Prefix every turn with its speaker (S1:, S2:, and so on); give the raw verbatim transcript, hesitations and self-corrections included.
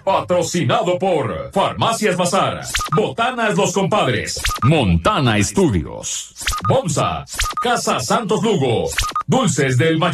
S1: Patrocinado por Farmacias Bazar, Botanas Los Compadres, Montana Estudios, Bomsa, Casa Santos Lugo, Dulces del Mayor.